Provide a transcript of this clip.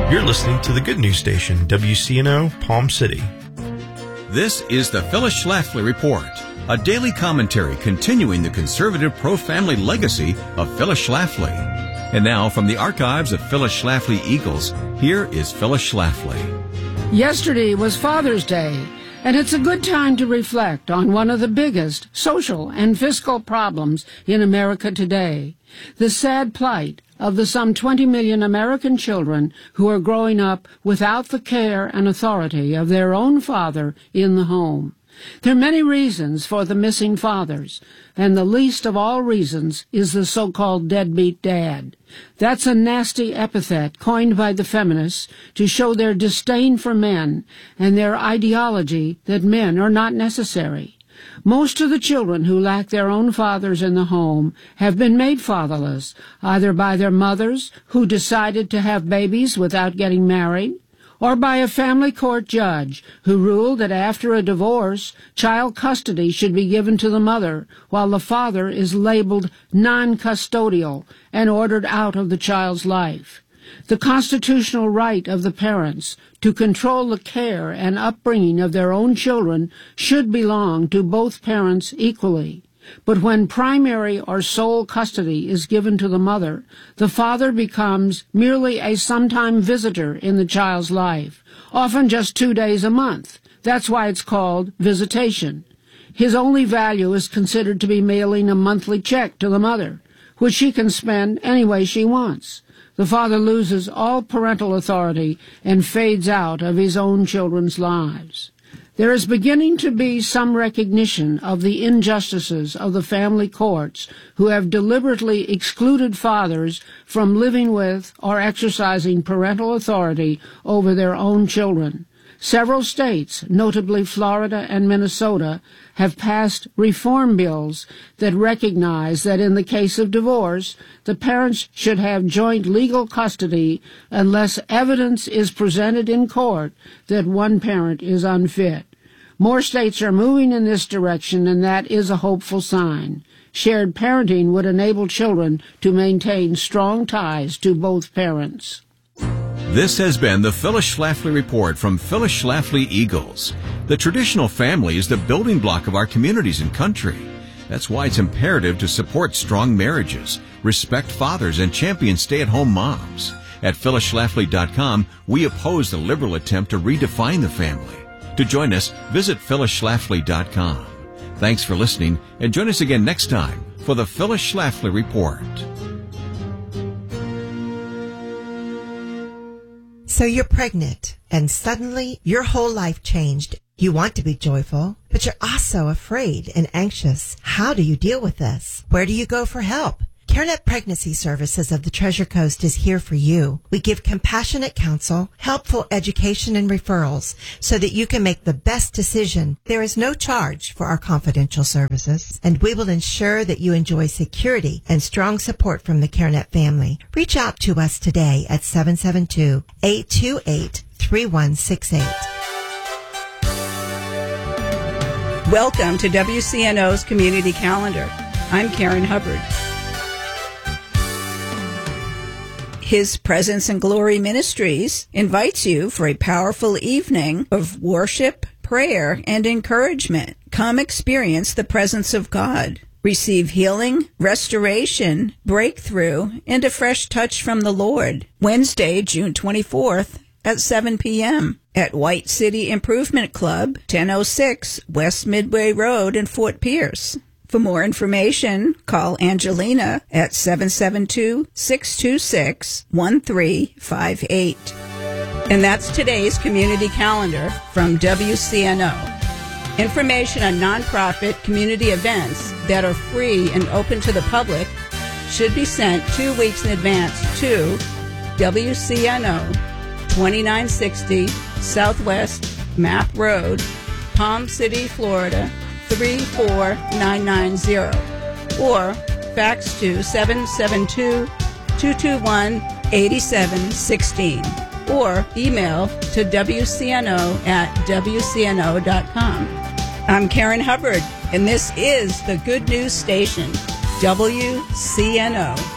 You're listening to the Good News Station, WCNO, Palm City. This is the Phyllis Schlafly Report, a daily commentary continuing the conservative pro-family legacy of Phyllis Schlafly. And now, from the archives of Phyllis Schlafly Eagles, here is Phyllis Schlafly. Yesterday was Father's Day, and it's a good time to reflect on one of the biggest social and fiscal problems in America today, the sad plight of the some 20 million American children who are growing up without the care and authority of their own father in the home. There are many reasons for the missing fathers, and the least of all reasons is the so-called deadbeat dad. That's a nasty epithet coined by the feminists to show their disdain for men and their ideology that men are not necessary. Most of the children who lack their own fathers in the home have been made fatherless, either by their mothers, who decided to have babies without getting married, or by a family court judge who ruled that after a divorce, child custody should be given to the mother, while the father is labeled non-custodial and ordered out of the child's life. The constitutional right of the parents to control the care and upbringing of their own children should belong to both parents equally. But when primary or sole custody is given to the mother, the father becomes merely a sometime visitor in the child's life, often just 2 days a month. That's why it's called visitation. His only value is considered to be mailing a monthly check to the mother, which she can spend any way she wants. The father loses all parental authority and fades out of his own children's lives. There is beginning to be some recognition of the injustices of the family courts who have deliberately excluded fathers from living with or exercising parental authority over their own children. Several states, notably Florida and Minnesota, have passed reform bills that recognize that in the case of divorce, the parents should have joint legal custody unless evidence is presented in court that one parent is unfit. More states are moving in this direction, and that is a hopeful sign. Shared parenting would enable children to maintain strong ties to both parents. This has been the Phyllis Schlafly Report from Phyllis Schlafly Eagles. The traditional family is the building block of our communities and country. That's why it's imperative to support strong marriages, respect fathers, and champion stay-at-home moms. At phyllisschlafly.com, we oppose the liberal attempt to redefine the family. To join us, visit phyllisschlafly.com. Thanks for listening, and join us again next time for the Phyllis Schlafly Report. So you're pregnant, and suddenly your whole life changed. You want to be joyful, but you're also afraid and anxious. How do you deal with this? Where do you go for help? CareNet Pregnancy Services of the Treasure Coast is here for you. We give compassionate counsel, helpful education, and referrals so that you can make the best decision. There is no charge for our confidential services, and we will ensure that you enjoy security and strong support from the CareNet family. Reach out to us today at 772-828-3168. Welcome to WCNO's Community Calendar. I'm Karen Hubbard. His Presence and Glory Ministries invites you for a powerful evening of worship, prayer, and encouragement. Come experience the presence of God. Receive healing, restoration, breakthrough, and a fresh touch from the Lord. Wednesday, June 24th at 7 p.m. at White City Improvement Club, 1006 West Midway Road in Fort Pierce. For more information, call Angelina at 772-626-1358. And that's today's community calendar from WCNO. Information on nonprofit community events that are free and open to the public should be sent 2 weeks in advance to WCNO, 2960 Southwest Map Road, Palm City, Florida, 34990, or fax to 772-221-8716, or email to wcno@wcno.com. I'm Karen Hubbard, and this is the Good News Station, WCNO.